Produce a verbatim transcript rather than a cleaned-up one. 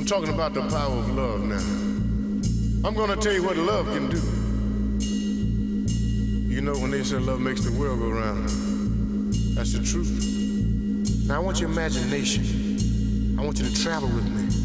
talking about the power of love now. I'm gonna tell you what love can do. You know when they say love makes the world go round, that's the truth. Now I want your imagination. I want you to travel with me.